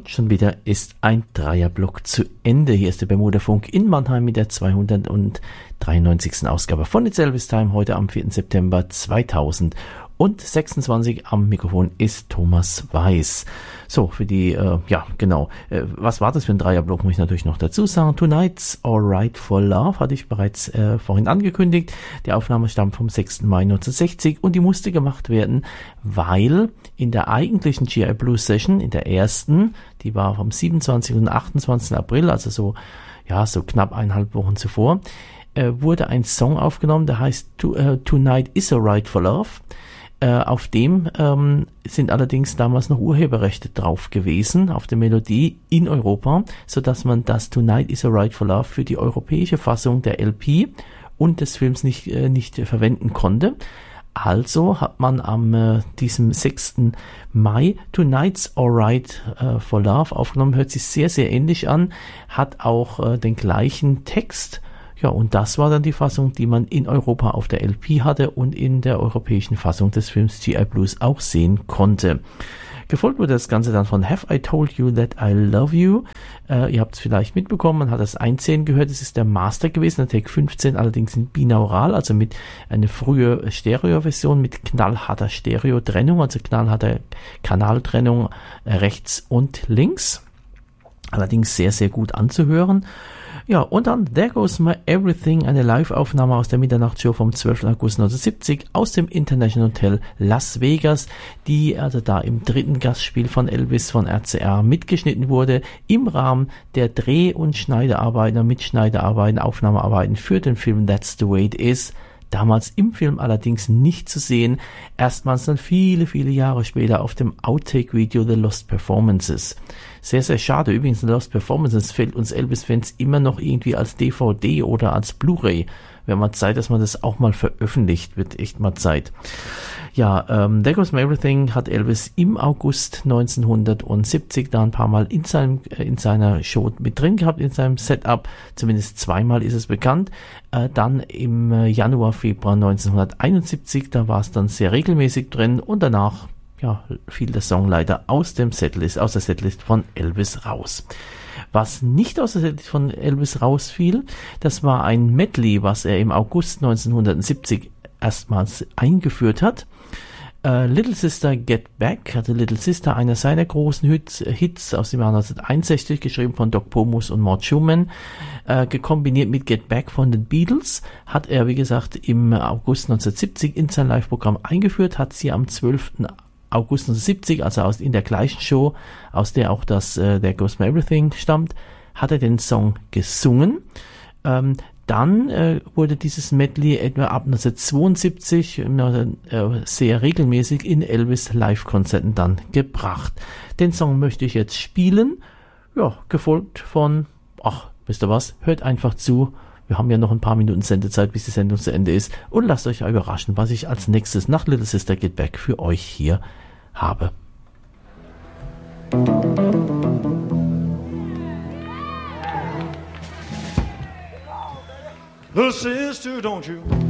Schon wieder ist ein Dreierblock zu Ende. Hier ist der Bermuda-Funk in Mannheim mit der 293. Ausgabe von It's Elvis Time heute am 4. September 2026. Am Mikrofon ist Thomas Weiß. So, für die, was war das für ein Dreierblock, muss ich natürlich noch dazu sagen. Tonight's Alright for Love hatte ich bereits vorhin angekündigt. Die Aufnahme stammt vom 6. Mai 1960 und die musste gemacht werden, weil in der eigentlichen GI Blues Session, in der ersten, die war vom 27. und 28. April, also so knapp 1,5 Wochen zuvor, wurde ein Song aufgenommen, der heißt Tonight is Alright for Love. Auf dem sind allerdings damals noch Urheberrechte drauf gewesen, auf der Melodie in Europa, sodass man das Tonight is Alright for Love für die europäische Fassung der LP und des Films nicht verwenden konnte. Also hat man am diesem 6. Mai Tonight's Alright for Love aufgenommen, hört sich sehr, sehr ähnlich an, hat auch den gleichen Text. Ja, und das war dann die Fassung, die man in Europa auf der LP hatte und in der europäischen Fassung des Films GI Blues auch sehen konnte. Gefolgt wurde das Ganze dann von Have I Told You That I Love You. Ihr habt es vielleicht mitbekommen, man hat das 1.10 gehört, es ist der Master gewesen, der Take 15 allerdings in binaural, also mit einer frühe Stereo-Version mit knallharter Stereo-Trennung, also knallharter Kanaltrennung rechts und links. Allerdings sehr, sehr gut anzuhören. Ja, und dann There Goes My Everything, eine Live-Aufnahme aus der Mitternachtsshow vom 12. August 1970 aus dem International Hotel Las Vegas, die also da im dritten Gastspiel von Elvis von RCR mitgeschnitten wurde, im Rahmen der Dreh- und Schneidearbeiten, Mitschneidearbeiten, Aufnahmearbeiten für den Film That's the Way It Is. Damals im Film allerdings nicht zu sehen, erstmals dann viele, viele Jahre später auf dem Outtake-Video The Lost Performances. Sehr, sehr schade. Übrigens, The Lost Performances fällt uns Elvis-Fans immer noch irgendwie als DVD oder als Blu-ray. Wäre mal Zeit, dass man das auch mal veröffentlicht. Wird echt mal Zeit. Ja, There Goes My Everything hat Elvis im August 1970 da ein paar Mal in seiner Show mit drin gehabt, in seinem Setup. Zumindest zweimal ist es bekannt. Dann im Januar, Februar 1971, da war es dann sehr regelmäßig drin und danach fiel der Song leider aus der Setlist von Elvis raus. Was nicht aus der Setlist von Elvis rausfiel, das war ein Medley, was er im August 1970 erstmals eingeführt hat. Little Sister Get Back hatte Little Sister, einer seiner großen Hits aus dem Jahr 1961, geschrieben von Doc Pomus und Mort Schumann, gekombiniert mit Get Back von den Beatles, hat er, wie gesagt, im August 1970 in sein Live-Programm eingeführt, hat sie am 12. August 1970, also in der gleichen Show, aus der auch das There Goes My Everything stammt, hat er den Song gesungen. Dann wurde dieses Medley etwa ab 1972 sehr regelmäßig in Elvis Live-Konzerten dann gebracht. Den Song möchte ich jetzt spielen, gefolgt von, wisst ihr was, hört einfach zu. Wir haben ja noch ein paar Minuten Sendezeit, bis die Sendung zu Ende ist. Und lasst euch überraschen, was ich als nächstes nach Little Sister Get Back für euch hier habe. Little sister, don't you